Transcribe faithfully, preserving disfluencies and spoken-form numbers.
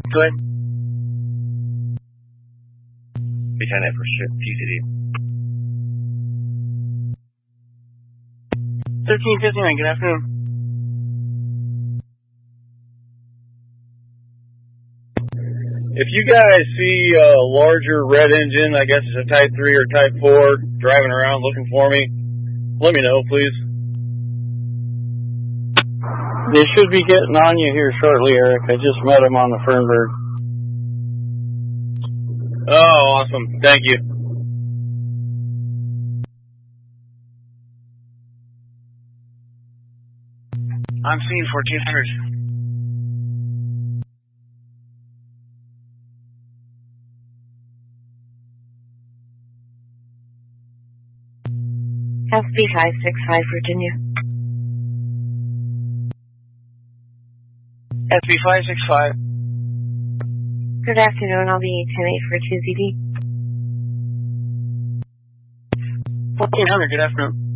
Go ahead. Lieutenant for T C D. thirteen fifty-nine, good afternoon. If you guys see a larger red engine, I guess it's a Type three or Type four, driving around looking for me, let me know, please. They should be getting on you here shortly, Eric. I just met him on the Fernberg. Oh, awesome. Thank you. I'm seeing fourteen hundred. S B five six five, Virginia. S B five six five. Good afternoon, I'll be ten eight for two Z D. fourteen hundred, good afternoon.